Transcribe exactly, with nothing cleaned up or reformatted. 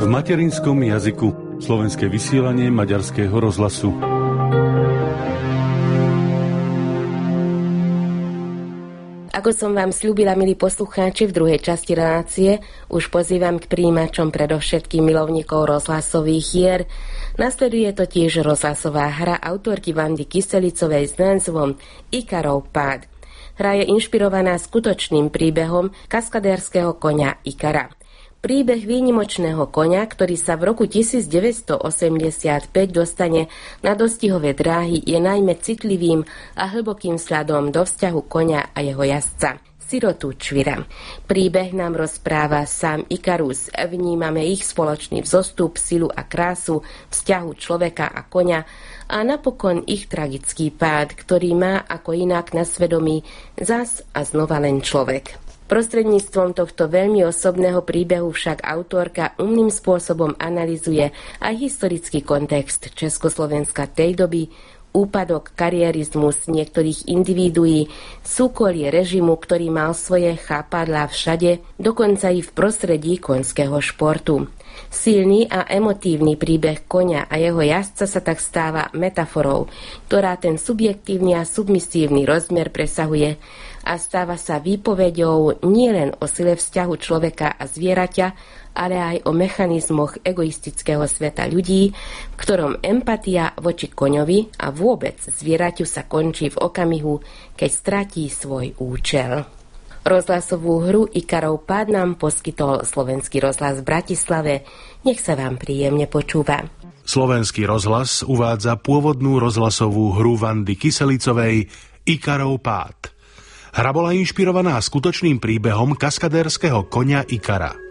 V materinskom jazyku slovenské vysielanie Maďarského rozhlasu. Ako som vám sľúbila, milí poslucháči, v druhej časti relácie už pozývam k prijímačom predovšetkým milovníkov rozhlasových hier. Nasleduje totiž rozhlasová hra autorky Vandy Kyselicovej s názvom Ikarov pád. Hra je inšpirovaná skutočným príbehom kaskadérskeho koňa Ikara. Príbeh výnimočného koňa, ktorý sa v roku devätnásťstoosemdesiatpäť dostane na dostihové dráhy, je najmä citlivým a hlbokým sľadom do vzťahu koňa a jeho jazdca, sirotu Čvira. Príbeh nám rozpráva sám Ikarus. Vnímame ich spoločný vzostup, silu a krásu vzťahu človeka a koňa a napokon ich tragický pád, ktorý má ako inak na svedomí zas a znova len človek. Prostredníctvom tohto veľmi osobného príbehu však autorka umným spôsobom analyzuje aj historický kontext Československa tej doby, úpadok, kariérizmus niektorých individuí, súkolie režimu, ktorý mal svoje chápadlá všade, dokonca i v prostredí koňského športu. Silný a emotívny príbeh koňa a jeho jazdca sa tak stáva metaforou, ktorá ten subjektívny a submisívny rozmer presahuje a stáva sa výpoveďou nielen o sile vzťahu človeka a zvieraťa, ale aj o mechanizmoch egoistického sveta ľudí, v ktorom empatia voči koňovi a vôbec zvieraťu sa končí v okamihu, keď stratí svoj účel. Rozhlasovú hru Ikarov pád nám poskytol Slovenský rozhlas v Bratislave. Nech sa vám príjemne počúva. Slovenský rozhlas uvádza pôvodnú rozhlasovú hru Vandy Kyselicovej Ikarov pád. Hra bola inšpirovaná skutočným príbehom kaskadérskeho koňa Ikara.